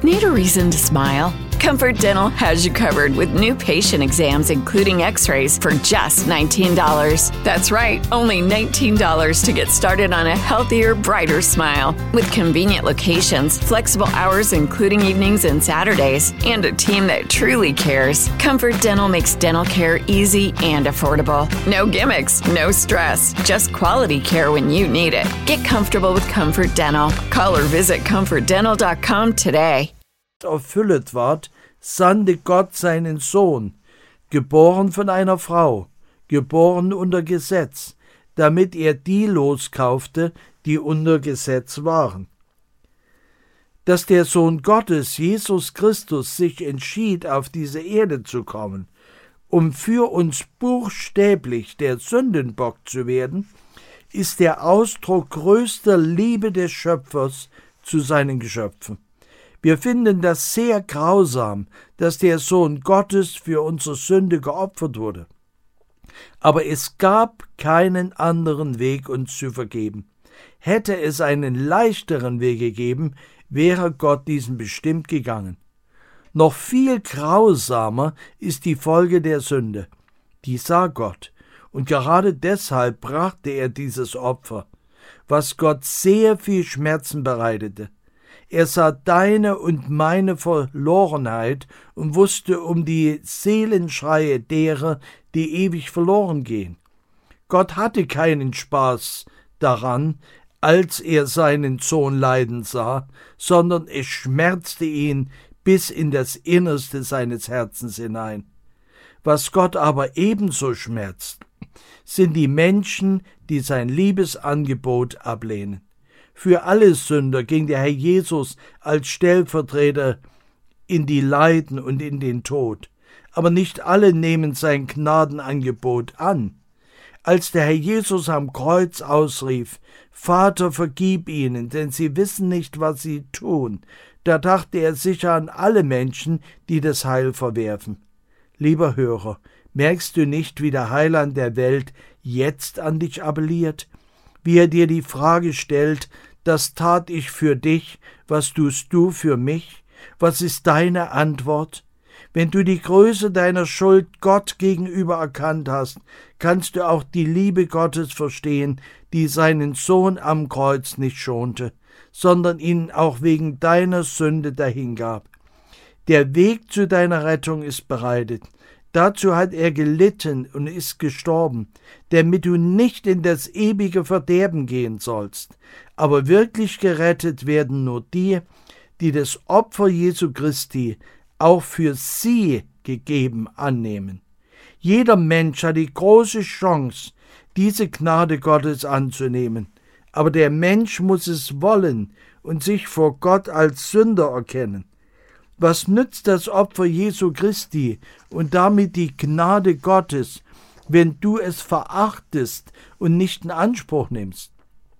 Need a reason to smile? Comfort Dental has you covered with new patient exams, including x-rays, for just $19. That's right, only $19 to get started on a healthier, brighter smile. With convenient locations, flexible hours including evenings and Saturdays, and a team that truly cares, Comfort Dental makes dental care easy and affordable. No gimmicks, no stress, just quality care when you need it. Get comfortable with Comfort Dental. Call or visit comfortdental.com today. Erfüllet ward, sandte Gott seinen Sohn, geboren von einer Frau, geboren unter Gesetz, damit er die loskaufte, die unter Gesetz waren. Dass der Sohn Gottes, Jesus Christus, sich entschied, auf diese Erde zu kommen, um für uns buchstäblich der Sündenbock zu werden, ist der Ausdruck größter Liebe des Schöpfers zu seinen Geschöpfen. Wir finden das sehr grausam, dass der Sohn Gottes für unsere Sünde geopfert wurde. Aber es gab keinen anderen Weg, uns zu vergeben. Hätte es einen leichteren Weg gegeben, wäre Gott diesen bestimmt gegangen. Noch viel grausamer ist die Folge der Sünde. Die sah Gott, und gerade deshalb brachte er dieses Opfer, was Gott sehr viel Schmerzen bereitete. Er sah deine und meine Verlorenheit und wusste um die Seelenschreie derer, die ewig verloren gehen. Gott hatte keinen Spaß daran, als er seinen Sohn leiden sah, sondern es schmerzte ihn bis in das Innerste seines Herzens hinein. Was Gott aber ebenso schmerzt, sind die Menschen, die sein Liebesangebot ablehnen. Für alle Sünder ging der Herr Jesus als Stellvertreter in die Leiden und in den Tod. Aber nicht alle nehmen sein Gnadenangebot an. Als der Herr Jesus am Kreuz ausrief, »Vater, vergib ihnen, denn sie wissen nicht, was sie tun«, da dachte er sicher an alle Menschen, die das Heil verwerfen. Lieber Hörer, merkst du nicht, wie der Heiland der Welt jetzt an dich appelliert? Wie er dir die Frage stellt, das tat ich für dich, was tust du für mich? Was ist deine Antwort? Wenn du die Größe deiner Schuld Gott gegenüber erkannt hast, kannst du auch die Liebe Gottes verstehen, die seinen Sohn am Kreuz nicht schonte, sondern ihn auch wegen deiner Sünde dahingab. Der Weg zu deiner Rettung ist bereitet. Dazu hat er gelitten und ist gestorben, damit du nicht in das ewige Verderben gehen sollst. Aber wirklich gerettet werden nur die, die das Opfer Jesu Christi auch für sie gegeben annehmen. Jeder Mensch hat die große Chance, diese Gnade Gottes anzunehmen. Aber der Mensch muss es wollen und sich vor Gott als Sünder erkennen. Was nützt das Opfer Jesu Christi und damit die Gnade Gottes, wenn du es verachtest und nicht in Anspruch nimmst?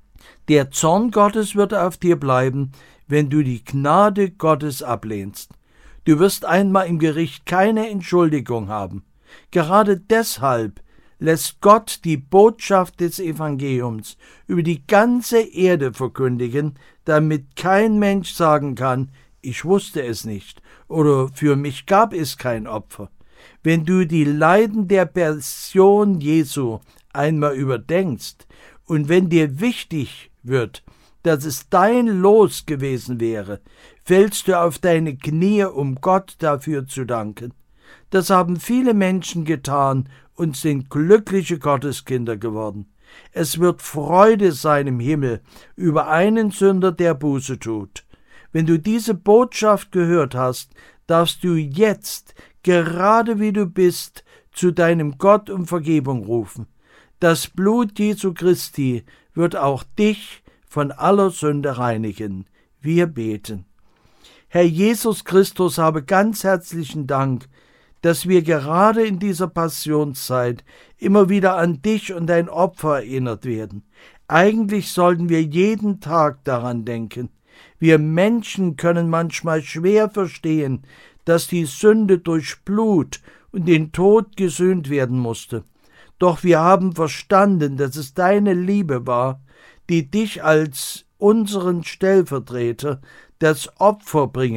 Der Zorn Gottes wird auf dir bleiben, wenn du die Gnade Gottes ablehnst. Du wirst einmal im Gericht keine Entschuldigung haben. Gerade deshalb lässt Gott die Botschaft des Evangeliums über die ganze Erde verkündigen, damit kein Mensch sagen kann, ich wusste es nicht oder für mich gab es kein Opfer. Wenn du die Leiden der Passion Jesu einmal überdenkst und wenn dir wichtig wird, dass es dein Los gewesen wäre, fällst du auf deine Knie, um Gott dafür zu danken. Das haben viele Menschen getan und sind glückliche Gotteskinder geworden. Es wird Freude sein im Himmel über einen Sünder, der Buße tut. Wenn du diese Botschaft gehört hast, darfst du jetzt, gerade wie du bist, zu deinem Gott um Vergebung rufen. Das Blut Jesu Christi wird auch dich von aller Sünde reinigen. Wir beten. Herr Jesus Christus, habe ganz herzlichen Dank, dass wir gerade in dieser Passionszeit immer wieder an dich und dein Opfer erinnert werden. Eigentlich sollten wir jeden Tag daran denken. Wir Menschen können manchmal schwer verstehen, dass die Sünde durch Blut und den Tod gesühnt werden musste. Doch wir haben verstanden, dass es deine Liebe war, die dich als unseren Stellvertreter das Opfer bringen